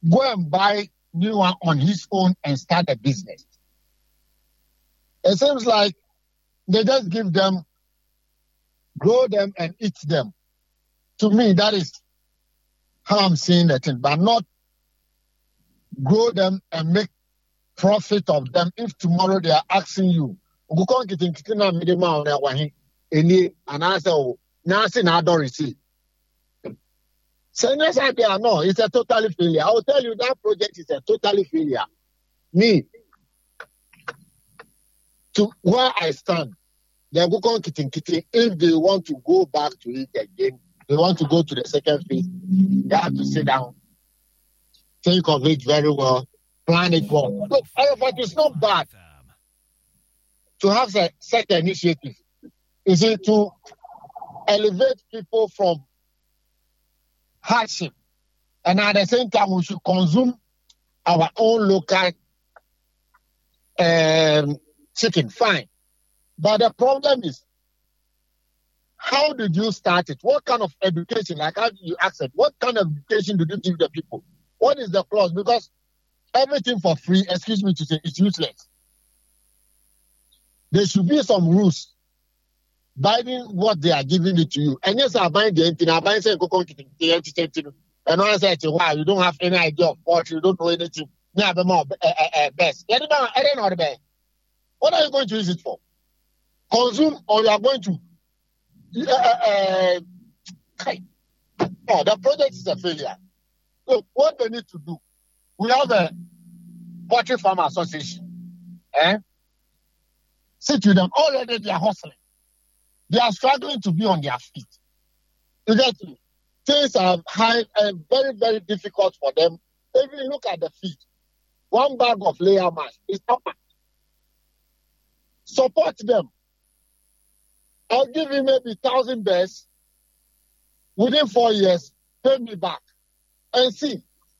go and buy new one on his own and start a business. It seems like they just give them, grow them and eat them. To me, that is how I'm seeing the thing, but not grow them and make profit of them. If tomorrow they are asking you, and I say, oh, nothing I don't receive. So yes, no, it's a totally failure. I will tell you that project is a totally failure. Me, to where I stand, they go on kitting. If they want to go back to it again, they want to go to the second phase, they have to sit down, think of it very well, plan it well. Look, but it's not bad to have a set initiative. Is it to elevate people from hardship, and at the same time we should consume our own local chicken, fine. But the problem is, how did you start it? What kind of education, like how did you access? What kind of education did you give the people? What is the clause? Because everything for free, excuse me to say, is useless. There should be some rules buying what they are giving it to you. And yes, I buy the entity, I buy saying, and I say, wow, you don't have any idea of what, you don't know anything. Best. I don't know the best. What are you going to use it for? Consume, or you are going to the project is a failure. So what they need to do, we have a poultry farmer association. Sit with them. Already they are hustling. They are struggling to be on their feet. You get me? Things are high and very, very difficult for them. If you look at the feed, one bag of layer mash is not much. Support them. I'll give you maybe 1,000 bears. Within 4 years, pay me back. And see,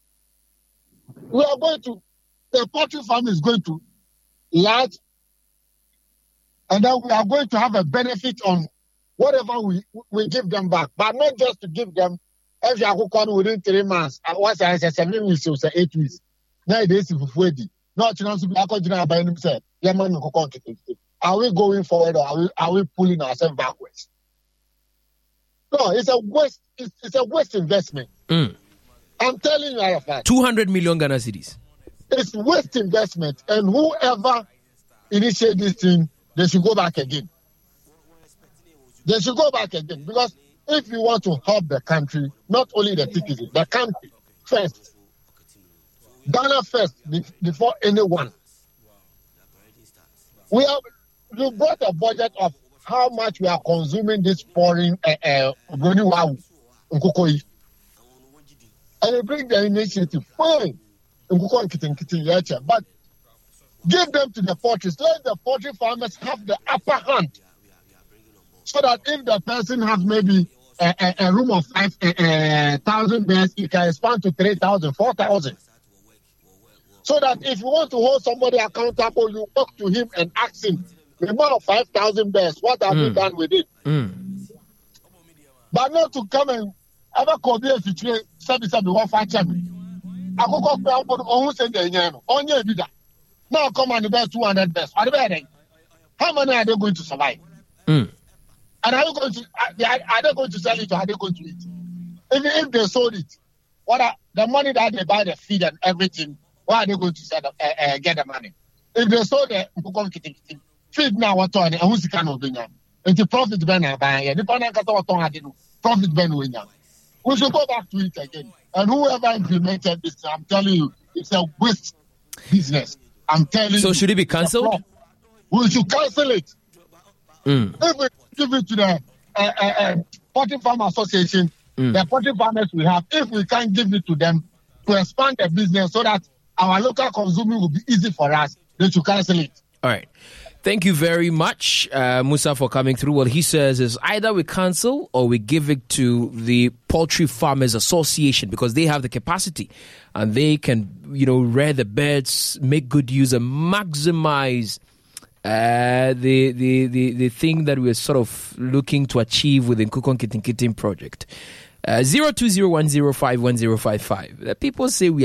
the poultry farm is going to large, and then we are going to have a benefit on whatever we give them back. But not just to give them, if you are within 3 months, once I say 7 weeks, or 8 weeks. Now it is not are we going forward or are we pulling ourselves backwards? No, it's a waste. It's a waste investment. I'm telling you, Arafat. 200 million Ghana cedis. It's waste investment, and whoever initiated this thing, they should go back again. They should go back again, because if you want to help the country, not only the citizens, the country first. Ghana first before anyone. You brought a budget of how much we are consuming this foreign and you bring the initiative, fine. But give them to the poultry. Let the poultry farmers have the upper hand. So that if the person has maybe a room of 5,000 bears, it can expand to 3,000, 4,000. So that if you want to hold somebody accountable, you talk to him and ask him, the amount of 5,000 bears, what have you done with it? But not to come and have a copy of it, now come on the best 200 bears. How many are they going to survive? And are they going to sell it, or are they going to eat? If they sold it, the money that they buy the feed and everything, why are they going to get the money? If they sold the feed now, what on who's kind of doing? And the profit ben buying, the profit ben winning. We should go back to it again. And whoever implemented this, I'm telling you, it's a waste business. I'm telling you. So should it be cancelled? We should cancel it. If we give it to the Poultry Farm Association, the poultry farmers we have, if we can't give it to them to expand the business so that our local consuming will be easy for us, they should cancel it. All right. Thank you very much, Musa, for coming through. What he says is either we cancel or we give it to the Poultry Farmers Association, because they have the capacity and they can, rear the birds, make good use and maximize the thing that we're sort of looking to achieve with the Nkukon Kitin Kitin project. 0201051055. People say we